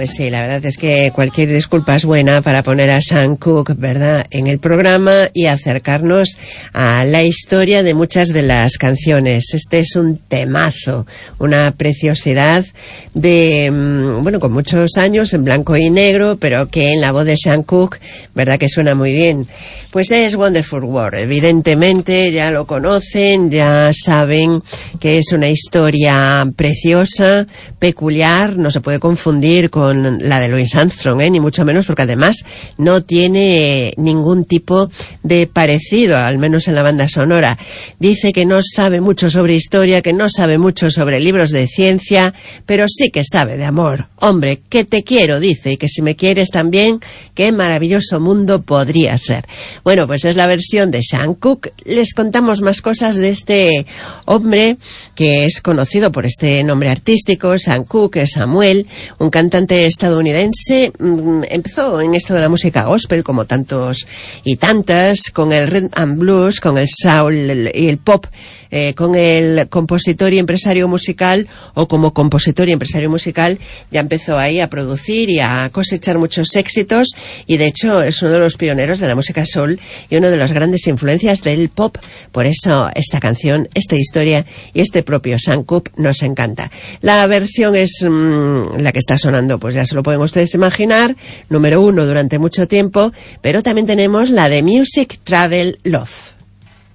Pues sí, la verdad es que cualquier disculpa es buena para poner a Sam Cooke, ¿verdad?, en el programa y acercarnos a la historia de muchas de las canciones. Este es un temazo, una preciosidad de, bueno, con muchos años en blanco y negro, pero que en la voz de Sam Cooke, ¿verdad?, que suena muy bien. Pues es Wonderful World. Evidentemente ya lo conocen, ya saben que es una historia preciosa, peculiar, no se puede confundir con la de Louis Armstrong, ni mucho menos, porque además no tiene ningún tipo de parecido, al menos en la banda sonora. Dice que no sabe mucho sobre historia, que no sabe mucho sobre libros de ciencia, pero sí que sabe de amor. Hombre, que te quiero, dice, y que si me quieres también, qué maravilloso mundo podría ser. Bueno, pues es la versión de Sam Cooke. Les contamos más cosas de este hombre que es conocido por este nombre artístico, Sam Cooke, Samuel, un cantante estadounidense. Empezó en esto de la música gospel, como tantos y tantas, con el rhythm and blues, con el soul y el pop, con el compositor y empresario musical, o como compositor y empresario musical, ya empezó ahí a producir y a cosechar muchos éxitos, y de hecho es uno de los pioneros de la música soul y una de las grandes influencias del pop. Por eso esta canción, esta historia y este propio Sam Cooke nos encanta. La versión es la que está sonando, pues ya se lo pueden ustedes imaginar, número 1 durante mucho tiempo, pero también tenemos la de Music Travel Love.